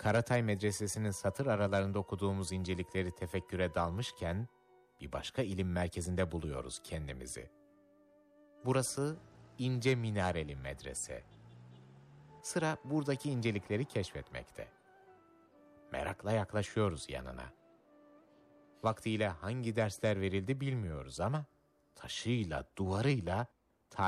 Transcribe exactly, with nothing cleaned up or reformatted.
Karatay Medresesi'nin satır aralarında okuduğumuz incelikleri tefekküre dalmışken, bir başka ilim merkezinde buluyoruz kendimizi. Burası İnce Minareli Medrese. Sıra buradaki incelikleri keşfetmekte. Merakla yaklaşıyoruz yanına. Vaktiyle hangi dersler verildi bilmiyoruz ama taşıyla, duvarıyla